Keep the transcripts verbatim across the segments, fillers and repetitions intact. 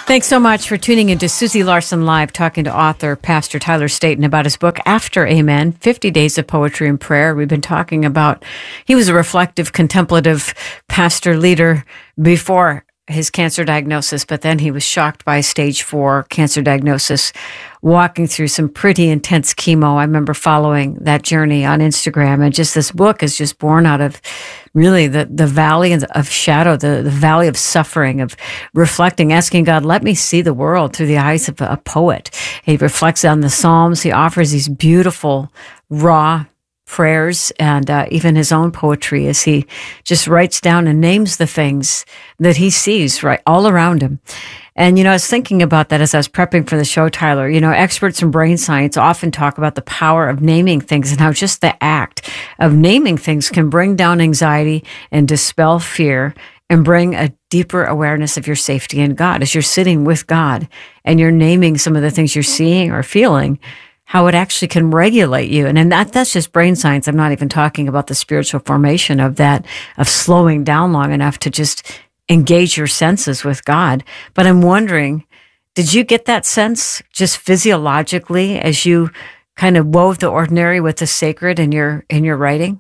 Thanks so much for tuning into Susie Larson Live, talking to author Pastor Tyler Staton about his book, After Amen, fifty Days of Poetry and Prayer. We've been talking about, he was a reflective, contemplative pastor leader before his cancer diagnosis, but then he was shocked by stage four cancer diagnosis, walking through some pretty intense chemo. I remember following that journey on Instagram, and just this book is just born out of really the, the valley of shadow, the, the valley of suffering, of reflecting, asking God, let me see the world through the eyes of a, a poet. He reflects on the Psalms. He offers these beautiful, raw prayers and uh, even his own poetry as he just writes down and names the things that he sees right all around him. And, you know, I was thinking about that as I was prepping for the show, Tyler. You know, experts in brain science often talk about the power of naming things and how just the act of naming things can bring down anxiety and dispel fear and bring a deeper awareness of your safety in God. As you're sitting with God and you're naming some of the things you're seeing or feeling, how it actually can regulate you. And, and that that's just brain science. I'm not even talking about the spiritual formation of that, of slowing down long enough to just engage your senses with God. But I'm wondering, did you get that sense just physiologically as you kind of wove the ordinary with the sacred in your in your writing?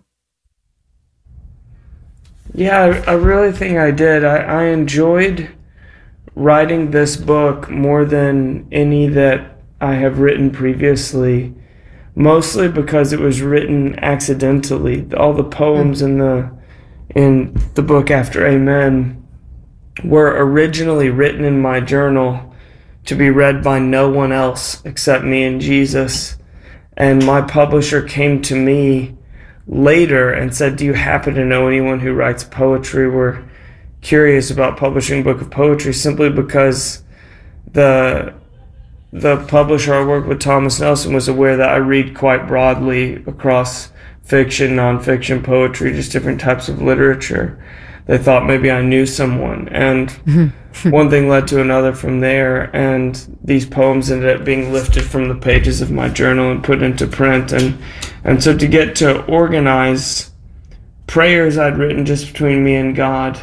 Yeah, I, I really think I did. I, I enjoyed writing this book more than any that I have written previously, mostly because it was written accidentally. All the poems in the in the book After Amen were originally written in my journal to be read by no one else except me and Jesus. And my publisher came to me later and said, do you happen to know anyone who writes poetry? We're curious about publishing a book of poetry, simply because the the publisher I worked with, Thomas Nelson, was aware that I read quite broadly across fiction, nonfiction, poetry, just different types of literature. They thought maybe I knew someone. And one thing led to another from there, and these poems ended up being lifted from the pages of my journal and put into print. And, and so to get to organize prayers I'd written just between me and God,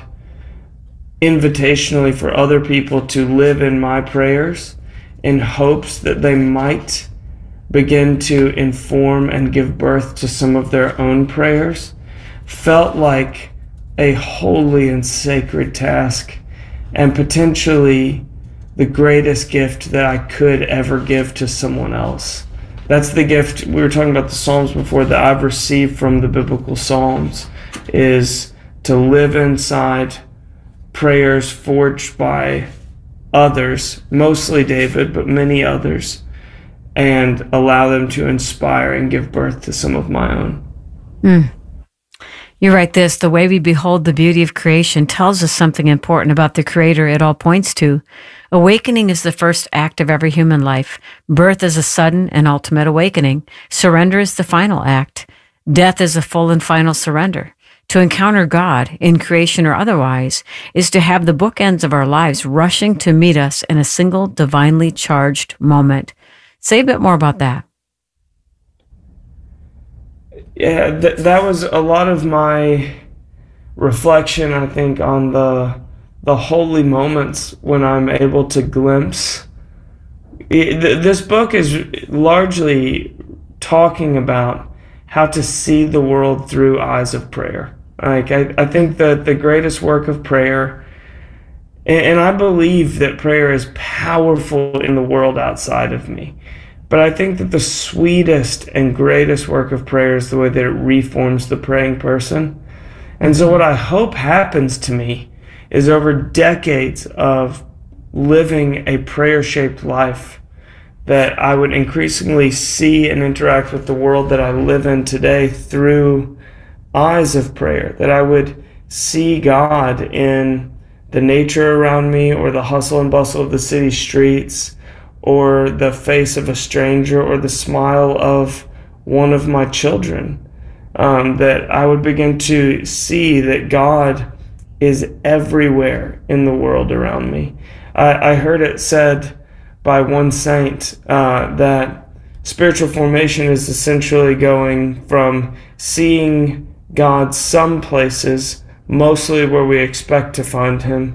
invitationally for other people to live in my prayers, in hopes that they might begin to inform and give birth to some of their own prayers, felt like a holy and sacred task, and potentially the greatest gift that I could ever give to someone else. That's the gift, we were talking about the Psalms before, that I've received from the biblical Psalms, is to live inside prayers forged by others, mostly David, but many others, and allow them to inspire and give birth to some of my own. Mm. You write this, the way we behold the beauty of creation tells us something important about the Creator it all points to. Awakening is the first act of every human life. Birth is a sudden and ultimate awakening. Surrender is the final act. Death is a full and final surrender. To encounter God, in creation or otherwise, is to have the bookends of our lives rushing to meet us in a single divinely charged moment. Say a bit more about that. Yeah, th- that was a lot of my reflection, I think, on the the holy moments when I'm able to glimpse. It, th- this book is largely talking about how to see the world through eyes of prayer. Like, I, I think that the greatest work of prayer, and, and I believe that prayer is powerful in the world outside of me, but I think that the sweetest and greatest work of prayer is the way that it reforms the praying person. And so what I hope happens to me is, over decades of living a prayer-shaped life, that I would increasingly see and interact with the world that I live in today through eyes of prayer, that I would see God in the nature around me, or the hustle and bustle of the city streets, or the face of a stranger, or the smile of one of my children, um, that I would begin to see that God is everywhere in the world around me. I, I heard it said by one saint uh, that spiritual formation is essentially going from seeing God some places, mostly where we expect to find him,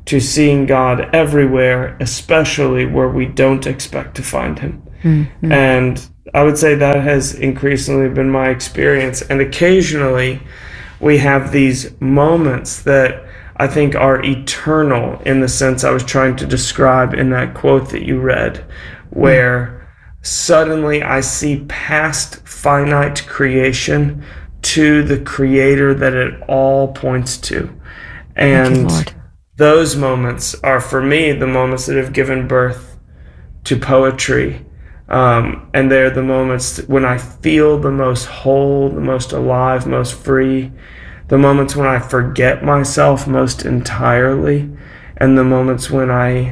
to seeing God everywhere, especially where we don't expect to find him. Mm-hmm. And I would say that has increasingly been my experience. And occasionally we have these moments that I think are eternal in the sense I was trying to describe in that quote that you read, where mm-hmm. suddenly I see past finite creation to the creator that it all points to. And Thank you, Lord. Those moments are, for me, the moments that have given birth to poetry. Um, and they're the moments when I feel the most whole, the most alive, most free, the moments when I forget myself most entirely, and the moments when I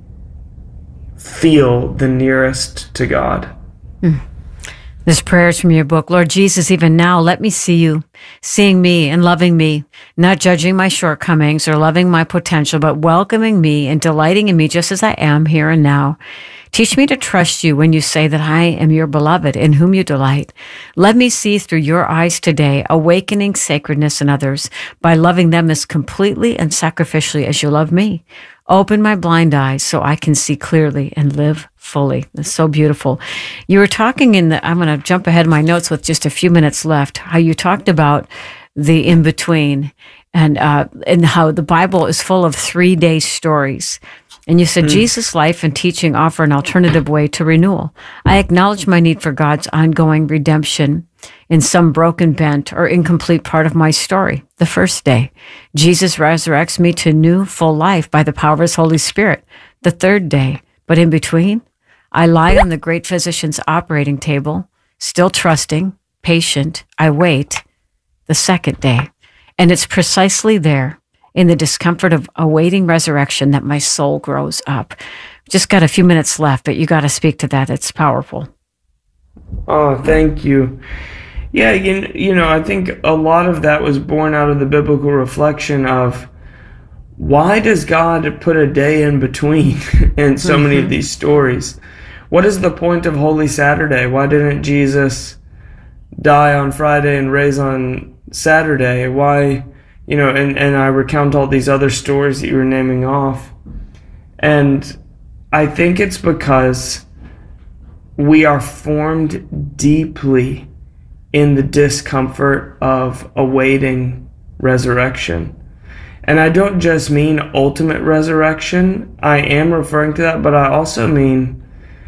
feel the nearest to God. Mm. This prayer is from your book. Lord Jesus, even now, let me see you, seeing me and loving me, not judging my shortcomings or loving my potential, but welcoming me and delighting in me just as I am here and now. Teach me to trust you when you say that I am your beloved, in whom you delight. Let me see through your eyes today, awakening sacredness in others by loving them as completely and sacrificially as you love me. Open my blind eyes so I can see clearly and live fully. It's so beautiful. You were talking in the, I'm going to jump ahead of my notes with just a few minutes left, how you talked about the in-between and, uh, and how the Bible is full of three-day stories. And you said, mm. Jesus' life and teaching offer an alternative way to renewal. I acknowledge my need for God's ongoing redemption in some broken, bent, or incomplete part of my story. The first day, Jesus resurrects me to new, full life by the power of his Holy Spirit. The third day, but in between, I lie on the great physician's operating table, still trusting, patient, I wait. The second day, and it's precisely there, in the discomfort of awaiting resurrection, that my soul grows up. Just got a few minutes left, but you got to speak to that. It's powerful. Oh, thank you. Yeah, you, you know, I think a lot of that was born out of the biblical reflection of, why does God put a day in between in so mm-hmm. many of these stories? What is the point of Holy Saturday? Why didn't Jesus die on Friday and raise on Saturday? Why... You know, and, and I recount all these other stories that you were naming off. And I think it's because we are formed deeply in the discomfort of awaiting resurrection. And I don't just mean ultimate resurrection. I am referring to that, but I also mean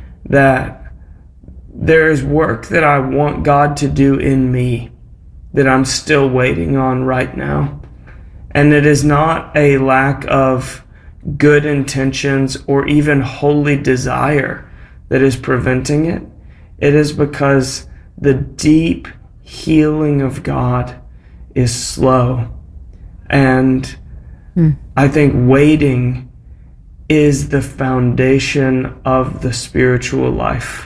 that there is work that I want God to do in me that I'm still waiting on right now. And it is not a lack of good intentions or even holy desire that is preventing it. It is because the deep healing of God is slow. And hmm. I think waiting is the foundation of the spiritual life.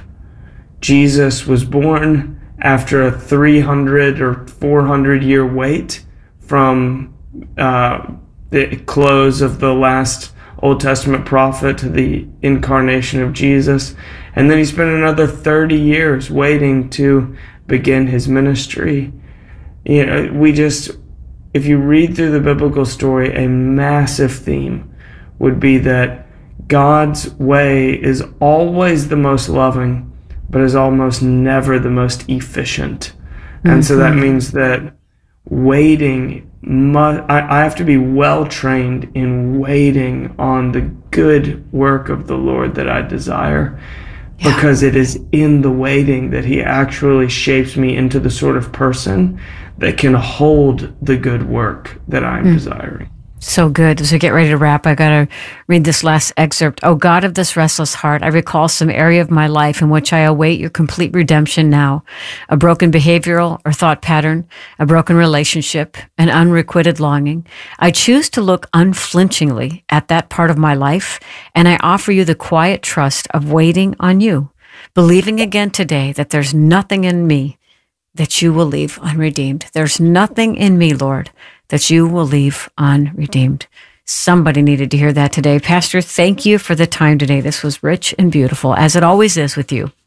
Jesus was born after a three hundred or four hundred year wait from Uh, the close of the last Old Testament prophet to the incarnation of Jesus. And then he spent another thirty years waiting to begin his ministry. You know, we just, if you read through the biblical story, a massive theme would be that God's way is always the most loving, but is almost never the most efficient. And mm-hmm. so that means that waiting, must, I, I have to be well trained in waiting on the good work of the Lord that I desire, yeah. because it is in the waiting that he actually shapes me into the sort of person that can hold the good work that I'm mm. desiring. So good. As we get ready to wrap, I got to read this last excerpt. Oh God of this restless heart, I recall some area of my life in which I await your complete redemption now. A broken behavioral or thought pattern, a broken relationship, an unrequited longing. I choose to look unflinchingly at that part of my life, and I offer you the quiet trust of waiting on you, believing again today that there's nothing in me that you will leave unredeemed. There's nothing in me, Lord, that you will leave unredeemed. Somebody needed to hear that today. Pastor, thank you for the time today. This was rich and beautiful, as it always is with you.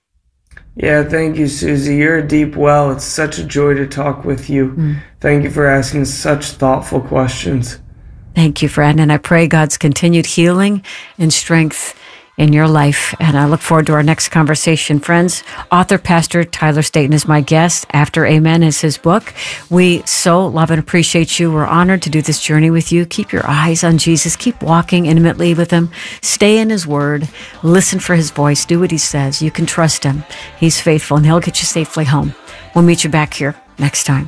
Yeah, thank you, Susie. You're a deep well. It's such a joy to talk with you. Mm. Thank you for asking such thoughtful questions. Thank you, friend. And I pray God's continued healing and strength in your life. And I look forward to our next conversation. Friends, author, Pastor Tyler Staton is my guest. After Amen is his book. We so love and appreciate you. We're honored to do this journey with you. Keep your eyes on Jesus. Keep walking intimately with him. Stay in his word. Listen for his voice. Do what he says. You can trust him. He's faithful, and he'll get you safely home. We'll meet you back here next time.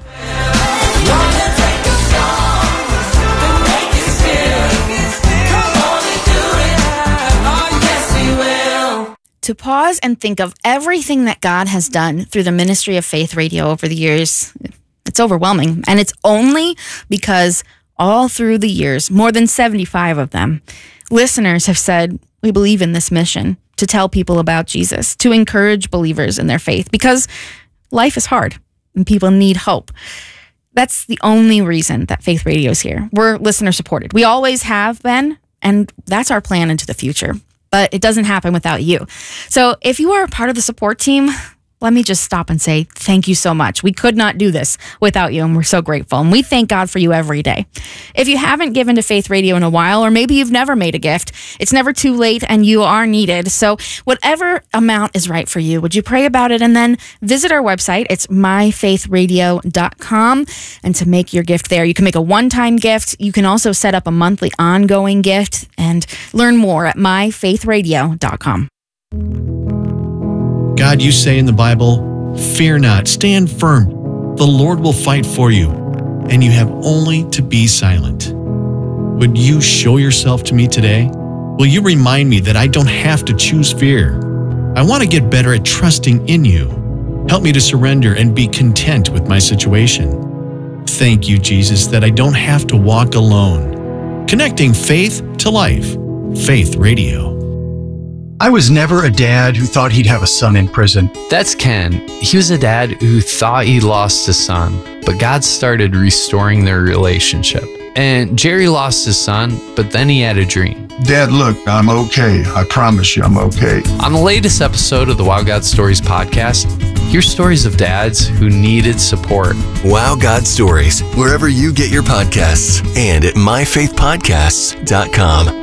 To pause and think of everything that God has done through the ministry of Faith Radio over the years, it's overwhelming. And it's only because all through the years, more than seventy-five of them, listeners have said, we believe in this mission to tell people about Jesus, to encourage believers in their faith, because life is hard and people need hope. That's the only reason that Faith Radio is here. We're listener supported. We always have been, and that's our plan into the future. But it doesn't happen without you. So if you are a part of the support team, let me just stop and say thank you so much. We could not do this without you, and we're so grateful. And we thank God for you every day. If you haven't given to Faith Radio in a while, or maybe you've never made a gift, it's never too late and you are needed. So whatever amount is right for you, would you pray about it and then visit our website? It's my faith radio dot com. And to make your gift there, you can make a one-time gift. You can also set up a monthly ongoing gift and learn more at my faith radio dot com. God, you say in the Bible, fear not, stand firm. The Lord will fight for you, and you have only to be silent. Would you show yourself to me today? Will you remind me that I don't have to choose fear? I want to get better at trusting in you. Help me to surrender and be content with my situation. Thank you, Jesus, that I don't have to walk alone. Connecting faith to life. Faith Radio. I was never a dad who thought he'd have a son in prison. That's Ken. He was a dad who thought he lost his son, but God started restoring their relationship. And Jerry lost his son, but then he had a dream. Dad, look, I'm okay. I promise you I'm okay. On the latest episode of the Wow God Stories podcast, hear stories of dads who needed support. Wow God Stories, wherever you get your podcasts, and at my faith podcasts dot com.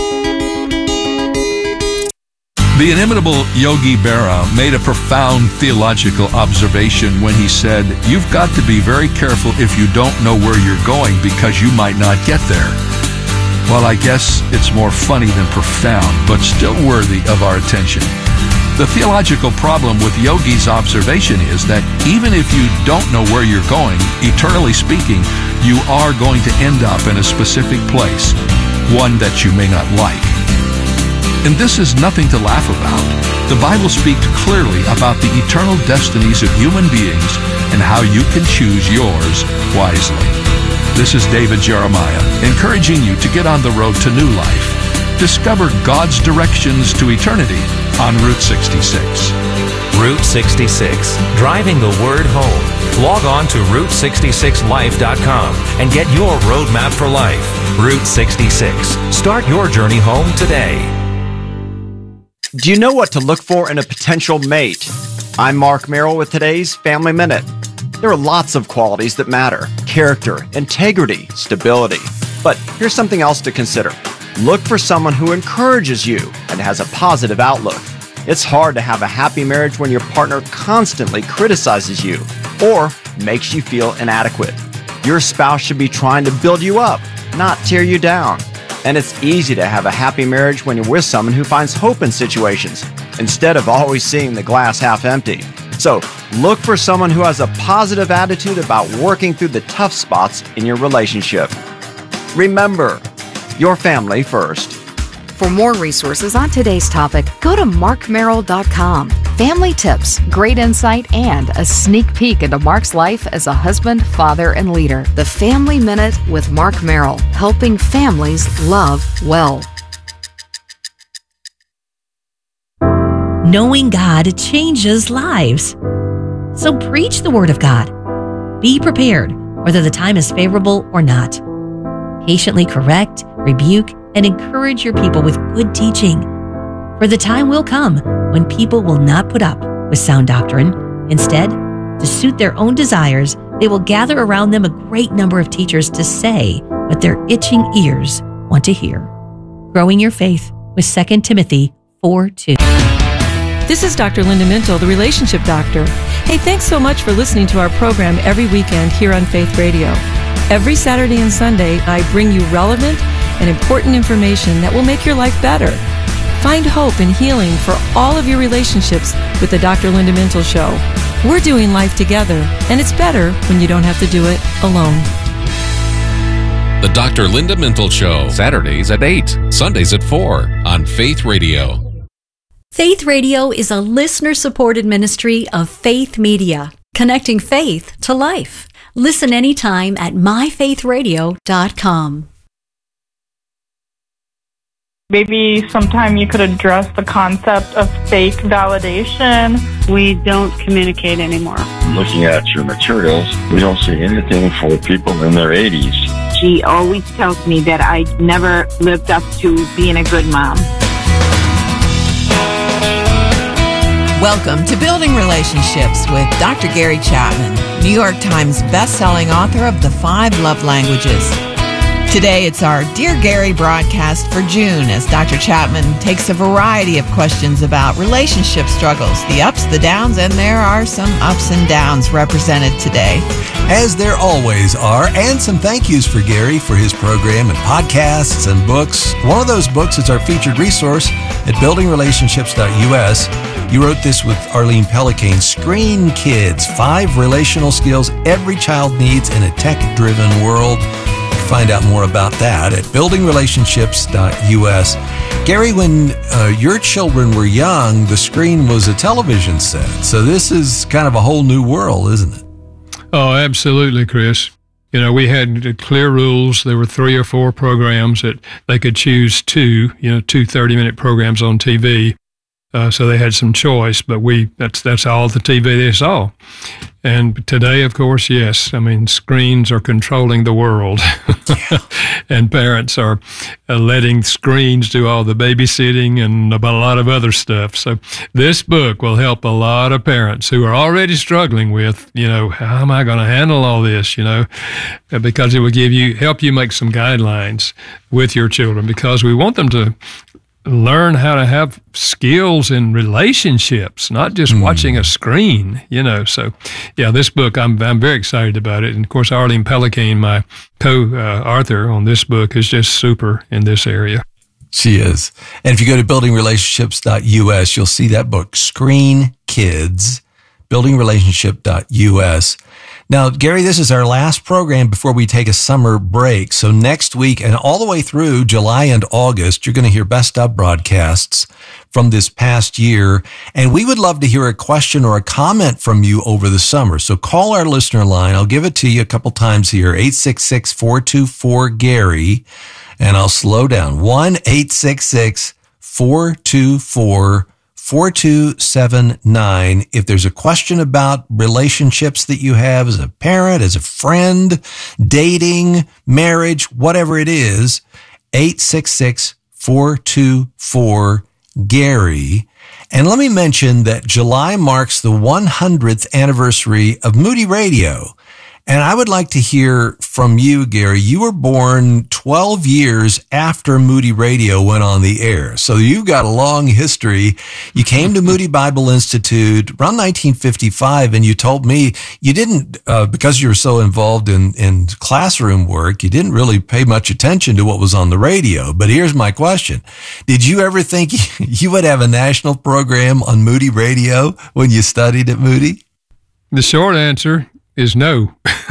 The inimitable Yogi Berra made a profound theological observation when he said, "You've got to be very careful if you don't know where you're going because you might not get there." Well, I guess it's more funny than profound, but still worthy of our attention. The theological problem with Yogi's observation is that even if you don't know where you're going, eternally speaking, you are going to end up in a specific place, one that you may not like. And this is nothing to laugh about. The Bible speaks clearly about the eternal destinies of human beings and how you can choose yours wisely. This is David Jeremiah, encouraging you to get on the road to new life. Discover God's directions to eternity on Route sixty-six. Route sixty-six, driving the word home. Log on to route sixty-six life dot com and get your roadmap for life. Route sixty-six. Start your journey home today. Do you know what to look for in a potential mate? I'm Mark Merrill with today's Family Minute. There are lots of qualities that matter: character, integrity, stability. But here's something else to consider. Look for someone who encourages you and has a positive outlook. It's hard to have a happy marriage when your partner constantly criticizes you or makes you feel inadequate. Your spouse should be trying to build you up, not tear you down. And it's easy to have a happy marriage when you're with someone who finds hope in situations, instead of always seeing the glass half empty. So, look for someone who has a positive attitude about working through the tough spots in your relationship. Remember, your family first. For more resources on today's topic, go to mark merrill dot com. Family tips, great insight, and a sneak peek into Mark's life as a husband, father, and leader. The Family Minute with Mark Merrill, helping families love well. Knowing God changes lives. So preach the Word of God. Be prepared, whether the time is favorable or not. Patiently correct, rebuke, and encourage your people with good teaching. For the time will come when people will not put up with sound doctrine. Instead, to suit their own desires, they will gather around them a great number of teachers to say what their itching ears want to hear. Growing your faith with Second Timothy four two. This is Doctor Linda Mintle, the Relationship Doctor. Hey, thanks so much for listening to our program every weekend here on Faith Radio. Every Saturday and Sunday, I bring you relevant and important information that will make your life better. Find hope and healing for all of your relationships with the Doctor Linda Mintle Show. We're doing life together, and it's better when you don't have to do it alone. The Doctor Linda Mintle Show, Saturdays at eight, Sundays at four on Faith Radio. Faith Radio is a listener-supported ministry of Faith Media, connecting faith to life. Listen anytime at my faith radio dot com. Maybe sometime you could address the concept of fake validation. We don't communicate anymore. Looking at your materials, we don't see anything for people in their eighties. She always tells me that I never lived up to being a good mom. Welcome to Building Relationships with Doctor Gary Chapman, New York Times best-selling author of The Five Love Languages. Today, it's our Dear Gary broadcast for June as Doctor Chapman takes a variety of questions about relationship struggles, the ups, the downs, and there are some ups and downs represented today. As there always are, and some thank yous for Gary for his program and podcasts and books. One of those books is our featured resource at building relationships dot U S. You wrote this with Arlene Pellicane, Screen Kids, Five Relational Skills Every Child Needs in a Tech-Driven World. Find out more about that at building relationships dot U S. Gary, when uh, your children were young, the screen was a television set. So this is kind of a whole new world, isn't it? Oh, absolutely, Chris. You know, we had clear rules. There were three or four programs that they could choose two, you know, two thirty-minute programs on T V. Uh, so they had some choice, but we that's that's all the T V they saw. And today, of course, yes, I mean, screens are controlling the world. And parents are uh, letting screens do all the babysitting and about a lot of other stuff. So this book will help a lot of parents who are already struggling with, you know, how am I going to handle all this, you know, because it will give you, help you make some guidelines with your children, because we want them to learn how to have skills in relationships, not just mm. watching a screen, you know. So, yeah, this book, I'm I'm very excited about it. And, of course, Arlene Pellicane, my co-author on this book, is just super in this area. She is. And if you go to building relationships dot U S, you'll see that book, Screen Kids, building relationship dot U S. Now, Gary, this is our last program before we take a summer break. So next week and all the way through July and August, you're going to hear best of broadcasts from this past year. And we would love to hear a question or a comment from you over the summer. So call our listener line. I'll give it to you a couple times here, eight six six, four two four, Gary. And I'll slow down, one eight six six, four two four, four two seven nine. If there's a question about relationships that you have as a parent, as a friend, dating, marriage, whatever it is, eight six six, four two four, Gary. And let me mention that July marks the one hundredth anniversary of Moody Radio. And I would like to hear from you, Gary. You were born twelve years after Moody Radio went on the air. So you've got a long history. You came to Moody Bible Institute around nineteen fifty-five, and you told me you didn't, uh, because you were so involved in, in classroom work, you didn't really pay much attention to what was on the radio. But here's my question. Did you ever think you would have a national program on Moody Radio when you studied at Moody? The short answer is no.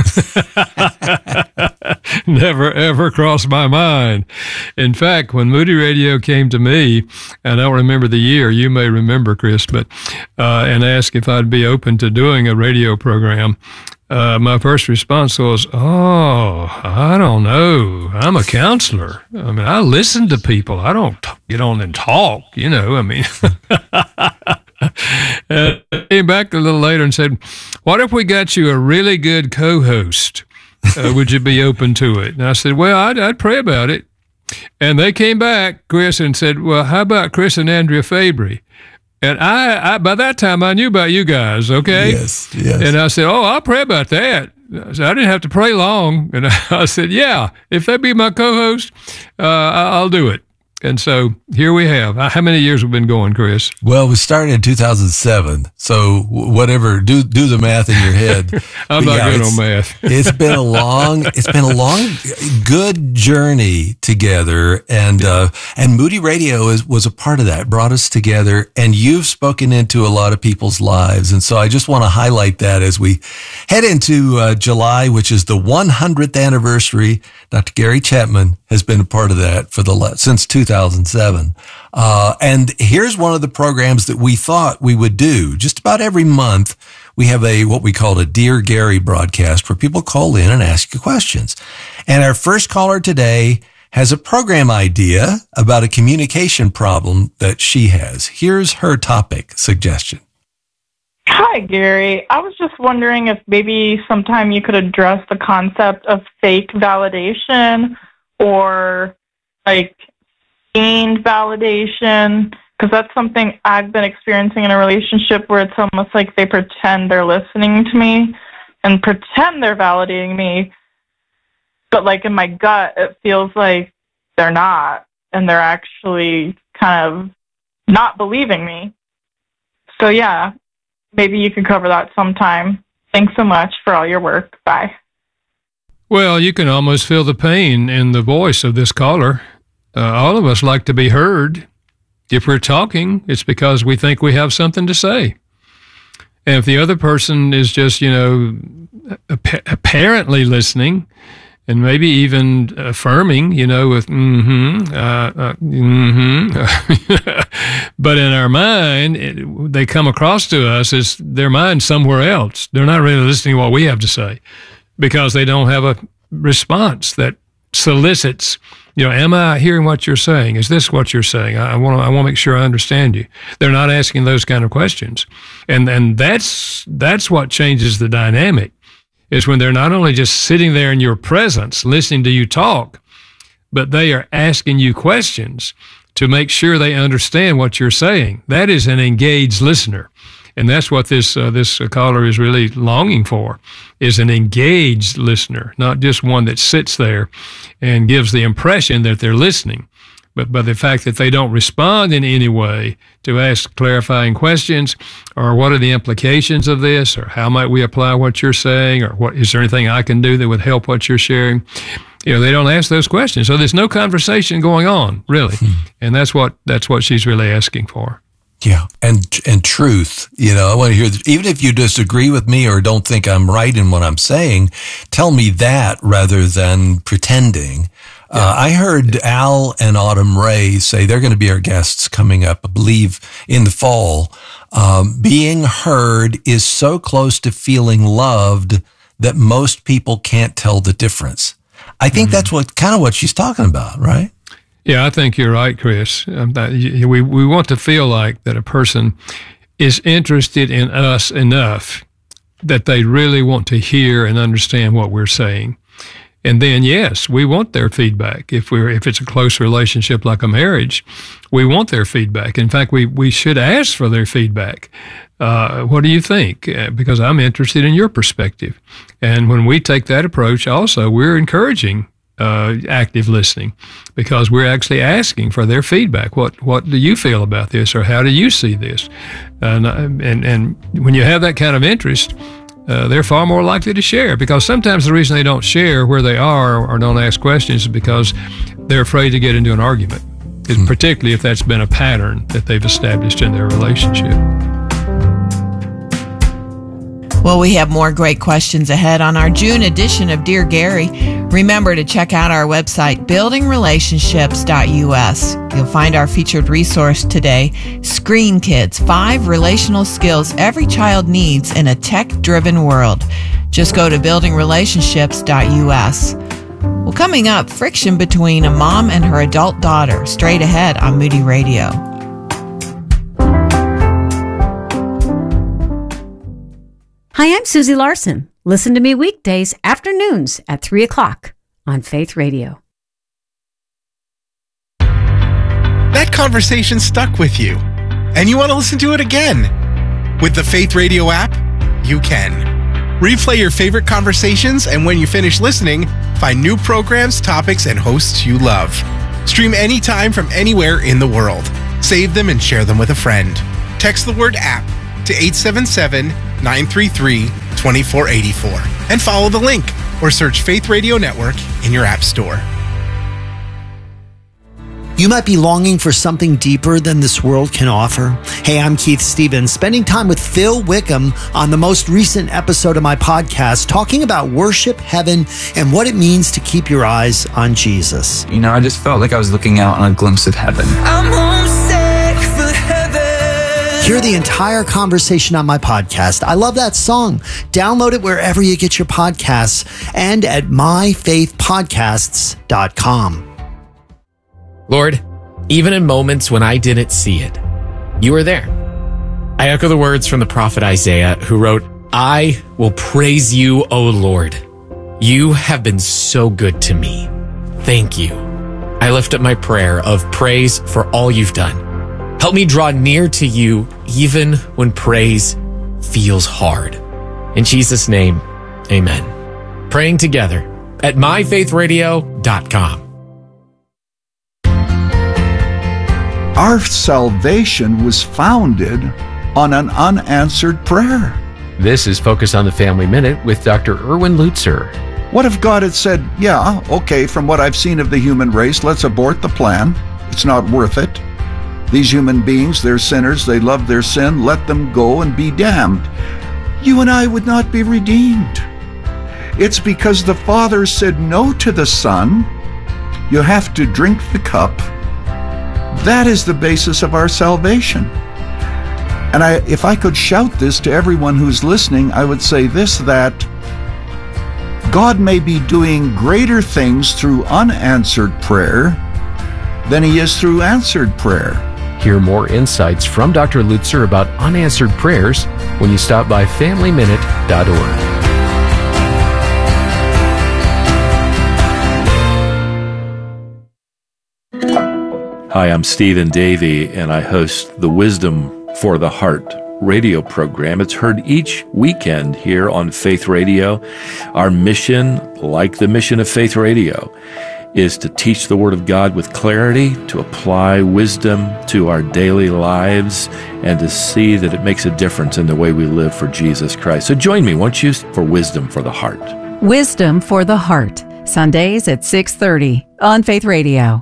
Never, ever crossed my mind. In fact, when Moody Radio came to me, and I don't remember the year, you may remember, Chris, but uh, and asked if I'd be open to doing a radio program, uh, my first response was, oh, I don't know. I'm a counselor. I mean, I listen to people. I don't t- get on and talk, you know, I mean. And I came back a little later and said, what if we got you a really good co-host? Uh, would you be open to it? And I said, well, I'd, I'd pray about it. And they came back, Chris, and said, well, how about Chris and Andrea Fabry? And I, I, by that time, I knew about you guys, okay? Yes, yes. And I said, oh, I'll pray about that. So I didn't have to pray long. And I said, yeah, if that be my co-host, uh, I'll do it. And so here we have. How many years have we been going, Chris? Well, we started in two thousand seven. So whatever, do do the math in your head. I'm But not yeah, good it's- on math. It's been a long, it's been a long, good journey together. And, uh, and Moody Radio is, was a part of that, brought us together. And you've spoken into a lot of people's lives. And so I just want to highlight that as we head into uh, July, which is the one hundredth anniversary. Doctor Gary Chapman has been a part of that for the la- since two thousand seven. Uh, and here's one of the programs that we thought we would do just about every month. We have a, what we call a Dear Gary broadcast where people call in and ask you questions. And our first caller today has a program idea about a communication problem that she has. Here's her topic suggestion. Hi, Gary. I was just wondering if maybe sometime you could address the concept of fake validation or like gained validation, because that's something I've been experiencing in a relationship where it's almost like they pretend they're listening to me and pretend they're validating me, but like in my gut, it feels like they're not, and they're actually kind of not believing me. So yeah, maybe you could cover that sometime. Thanks so much for all your work. Bye. Well, you can almost feel the pain in the voice of this caller. Uh, all of us like to be heard. If we're talking, it's because we think we have something to say. And if the other person is just, you know, ap- apparently listening and maybe even affirming, you know, with mm-hmm, uh, uh, mm-hmm. But in our mind, it, they come across to us as their mind somewhere else. They're not really listening to what we have to say because they don't have a response that solicits, you know, am I hearing what you're saying? Is this what you're saying? I want to I want to make sure I understand you. They're not asking those kind of questions. And and that's that's what changes the dynamic, is when they're not only just sitting there in your presence listening to you talk, but they are asking you questions to make sure they understand what you're saying. That is an engaged listener. And that's what this uh, this caller is really longing for, is an engaged listener, not just one that sits there and gives the impression that they're listening, but by the fact that they don't respond in any way to ask clarifying questions, or what are the implications of this, or how might we apply what you're saying, or what is there anything I can do that would help what you're sharing? You know, they don't ask those questions. So there's no conversation going on, really. Hmm. And that's what that's what she's really asking for. Yeah. And, and truth, you know, I want to hear, even if you disagree with me or don't think I'm right in what I'm saying, tell me that rather than pretending. Yeah. Uh, I heard Al and Autumn Ray say they're going to be our guests coming up, I believe, in the fall. Um, being heard is so close to feeling loved that most people can't tell the difference. I think mm-hmm. that's what kind of what she's talking about, right? Yeah, I think you're right, Chris. Um, that we we want to feel like that a person is interested in us enough that they really want to hear and understand what we're saying. And then, yes, we want their feedback. If we're if it's a close relationship like a marriage, we want their feedback. In fact, we we should ask for their feedback. Uh, what do you think? Uh, because I'm interested in your perspective. And when we take that approach, also we're encouraging Uh, active listening, because we're actually asking for their feedback. What what do you feel about this, or how do you see this? And and, and when you have that kind of interest, uh, they're far more likely to share, because sometimes the reason they don't share where they are or don't ask questions is because they're afraid to get into an argument, mm-hmm. particularly if that's been a pattern that they've established in their relationship. Well, we have more great questions ahead on our June edition of Dear Gary. Remember to check out our website, building relationships dot U S. You'll find our featured resource today, Screen Kids, five relational skills every child needs in a tech-driven world. Just go to building relationships dot U S. Well, coming up, friction between a mom and her adult daughter, straight ahead on Moody Radio. Hi, I'm Susie Larson. Listen to me weekdays afternoons at three o'clock on Faith Radio. That conversation stuck with you, and you want to listen to it again. With the Faith Radio app, you can. Replay your favorite conversations, and when you finish listening, find new programs, topics, and hosts you love. Stream anytime from anywhere in the world. Save them and share them with a friend. Text the word app to eight seven seven, nine three three, two four eight four and follow the link or search Faith Radio Network in your app store. You might be longing for something deeper than this world can offer. Hey, I'm Keith Stevens, spending time with Phil Wickham on the most recent episode of my podcast, talking about worship, heaven, and what it means to keep your eyes on Jesus. You know, I just felt like I was looking out on a glimpse of heaven. I'm homesick for heaven. Hear the entire conversation on my podcast. I love that song. Download it wherever you get your podcasts and at my faith podcasts dot com. Lord, even in moments when I didn't see it, you were there. I echo the words from the prophet Isaiah, who wrote, I will praise you, O Lord. You have been so good to me. Thank you. I lift up my prayer of praise for all you've done. Help me draw near to you even when praise feels hard. In Jesus' name, amen. Praying together at my faith radio dot com. Our salvation was founded on an unanswered prayer. This is Focus on the Family Minute with Doctor Erwin Lutzer. What if God had said, yeah, okay, from what I've seen of the human race, let's abort the plan. It's not worth it. These human beings, they're sinners, they love their sin, let them go and be damned. You and I would not be redeemed. It's because the Father said no to the Son. You have to drink the cup. That is the basis of our salvation. And I, if I could shout this to everyone who's listening, I would say this, that God may be doing greater things through unanswered prayer than he is through answered prayer. Hear more insights from Doctor Lutzer about unanswered prayers when you stop by family minute dot org. Hi, I'm Stephen Davey, and I host the Wisdom for the Heart radio program. It's heard each weekend here on Faith Radio. Our mission, like the mission of Faith Radio, is to teach the Word of God with clarity, to apply wisdom to our daily lives, and to see that it makes a difference in the way we live for Jesus Christ. So join me, won't you, for Wisdom for the Heart. Wisdom for the Heart, Sundays at six thirty on Faith Radio.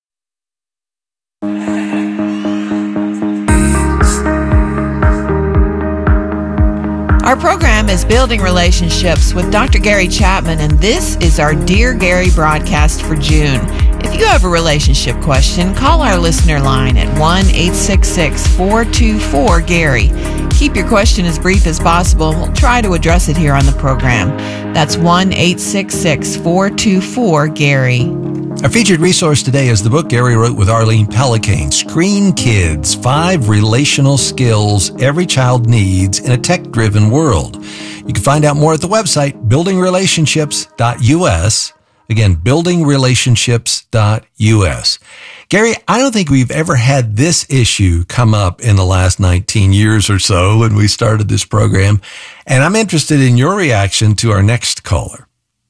Our program is Building Relationships with Doctor Gary Chapman, and this is our Dear Gary broadcast for June. If you have a relationship question, call our listener line at one eight six six, four two four, Gary. Keep your question as brief as possible. We'll try to address it here on the program. That's one eight six six, four two four, Gary. Our featured resource today is the book Gary wrote with Arlene Pellicane, Screen Kids, Five Relational Skills Every Child Needs in a Tech-Driven World. You can find out more at the website, building relationships dot U S. Again, building relationships dot U S. Gary, I don't think we've ever had this issue come up in the last nineteen years or so when we started this program, and I'm interested in your reaction to our next caller.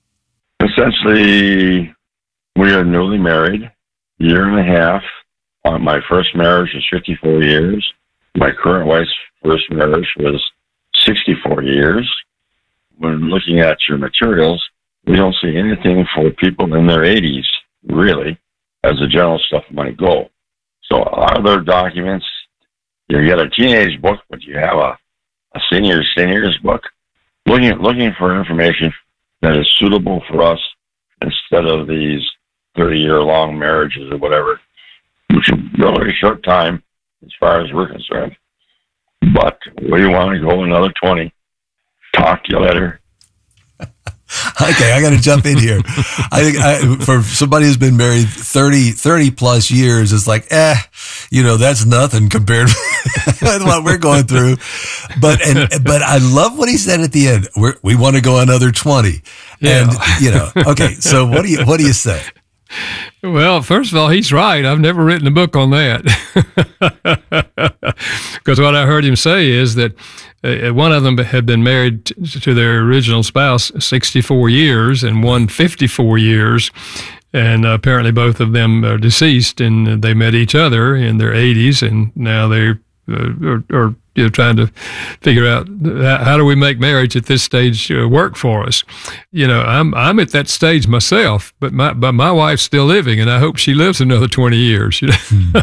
Essentially, we are newly married, year and a half. Uh, my first marriage was fifty-four years. My current wife's first marriage was sixty-four years. When looking at your materials, we don't see anything for people in their eighties, really, as the general stuff might go. So are there documents? You get a teenage book, but you have a, a senior seniors book. Looking, looking for information that is suitable for us instead of these thirty-year-long marriages or whatever, which is a really short time as far as we're concerned. But we want to go another twenty. Talk to you later. Okay, I got to jump in here. I think I, for somebody who's been married thirty, thirty plus years, it's like, eh, you know, that's nothing compared with what we're going through. But and but I love what he said at the end. We're, we want to go another twenty, Yeah. and you know, okay. So what do you what do you say? Well, first of all, he's right. I've never written a book on that. Because what I heard him say is that uh, one of them had been married t- to their original spouse sixty-four years and one fifty-four years. And uh, apparently both of them are deceased, and they met each other in their eighties, and now they're uh, are, are you know, trying to figure out how, how do we make marriage at this stage uh, work for us. You know, I'm I'm at that stage myself, but my but my wife's still living, and I hope she lives another twenty years. You know?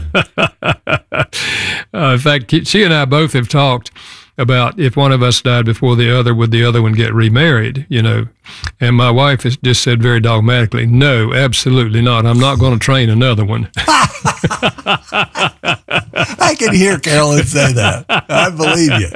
Hmm. uh, in fact, she and I both have talked about if one of us died before the other, would the other one get remarried, you know? And my wife has just said very dogmatically, no, absolutely not. I'm not going to train another one. I can hear Carolyn say that. I believe you.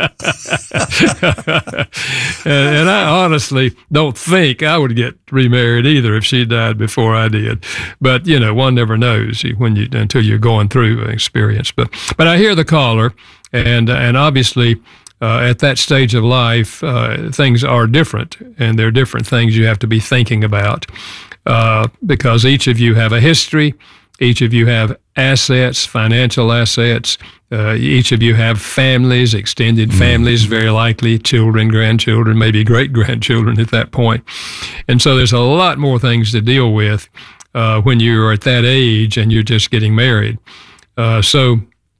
and, and I honestly don't think I would get remarried either if she died before I did. But, you know, one never knows when you until you're going through an experience. But, but I hear the caller, and and obviously, Uh, at that stage of life, uh, things are different, and there are different things you have to be thinking about uh, because each of you have a history, each of you have assets, financial assets, uh, each of you have families, extended families, very likely children, grandchildren, maybe great-grandchildren at that point. And so there's a lot more things to deal with uh, when you're at that age and you're just getting married. Uh, so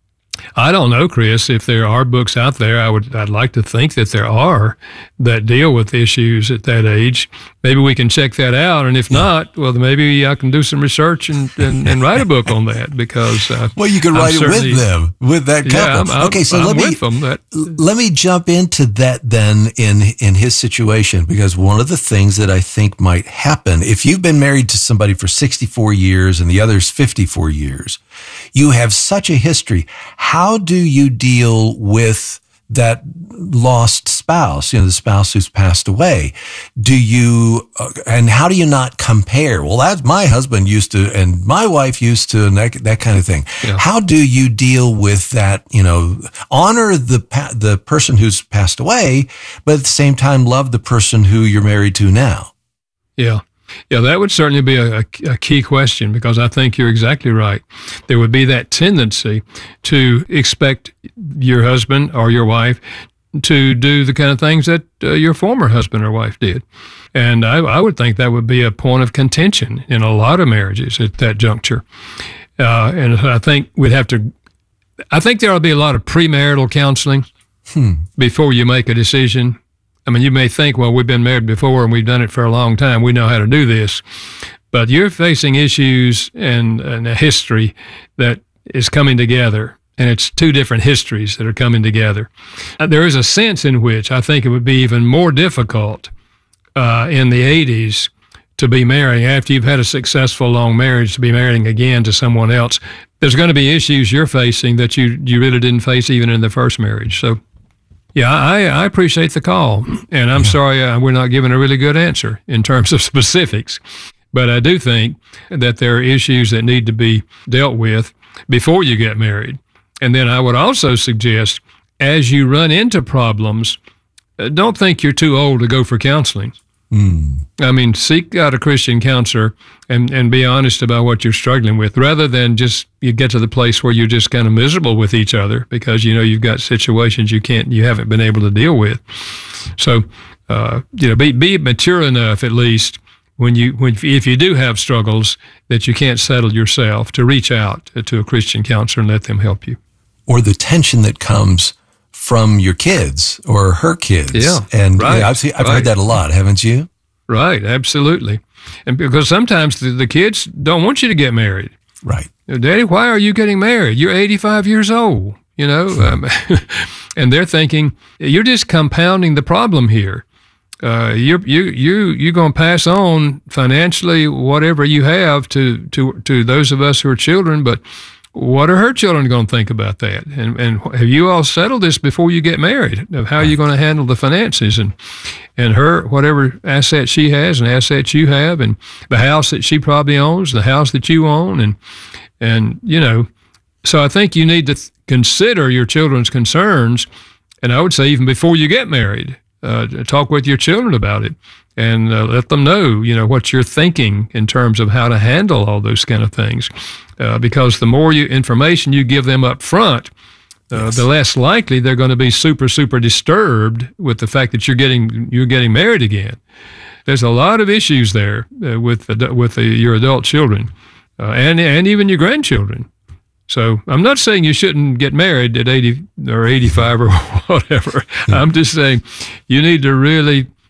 I don't know, Chris, if there are books out there. I would, I'd like to think that there are that deal with issues at that age. Maybe we can check that out, and if not, well, maybe I can do some research and, and, and write a book on that. Because uh, well, you could write it with them, with that couple. Yeah, I'm, I'm, okay, so I'm let me with them, that, let me jump into that then in in his situation, because one of the things that I think might happen if you've been married to somebody for sixty-four years and the other's fifty-four years, you have such a history. How do you deal with that lost spouse, you know, the spouse who's passed away? Do you, uh, and how do you not compare? Well, that's my husband used to, and my wife used to, and that, that kind of thing. Yeah. How do you deal with that, you know, honor the, the person who's passed away, but at the same time love the person who you're married to now? Yeah. Yeah, that would certainly be a, a key question, because I think you're exactly right. There would be that tendency to expect your husband or your wife to do the kind of things that uh, your former husband or wife did. And I, I would think that would be a point of contention in a lot of marriages at that juncture. Uh, and I think we'd have to, I think there will be a lot of premarital counseling hmm. before you make a decision. I mean, you may think, well, we've been married before and we've done it for a long time. We know how to do this. But you're facing issues and, and a history that is coming together, and it's two different histories that are coming together. There is a sense in which I think it would be even more difficult uh, in the eighties to be marrying, after you've had a successful long marriage, to be marrying again to someone else. There's going to be issues you're facing that you, you really didn't face even in the first marriage. So, yeah, I, I appreciate the call, and I'm sorry uh, we're not giving a really good answer in terms of specifics. But I do think that there are issues that need to be dealt with before you get married. And then I would also suggest, as you run into problems, uh, don't think you're too old to go for counseling. Mm. I mean, seek out a Christian counselor and, and be honest about what you're struggling with, rather than just you get to the place where you're just kind of miserable with each other because you know you've got situations you can't, you haven't been able to deal with. So, uh, you know, be be mature enough at least when you when if you do have struggles that you can't settle yourself, to reach out to a Christian counselor and let them help you. Or the tension that comes from your kids or her kids. Yeah, and right, you know, I've, seen, I've right. heard that a lot, haven't you? Right, absolutely. And because sometimes the, the kids don't want you to get married. Right. Daddy, why are you getting married? You're eighty-five years old, you know? um, and they're thinking, you're just compounding the problem here. Uh, you're, you, you, you're going to pass on financially whatever you have to, to, to those of us who are children, but what are her children going to think about that? And and have you all settled this before you get married, of how you're going to handle the finances and and her, whatever assets she has and assets you have, and the house that she probably owns, the house that you own, and and you know, so I think you need to th- consider your children's concerns, and I would say even before you get married, uh, talk with your children about it. And uh, let them know, you know, what you're thinking in terms of how to handle all those kind of things. Uh, because the more you, information you give them up front, Uh, the less likely they're going to be super, super disturbed with the fact that you're getting you're getting married again. There's a lot of issues there uh, with the, with the, your adult children uh, and and even your grandchildren. So I'm not saying you shouldn't get married at eighty or eighty-five or whatever. I'm just saying you need to really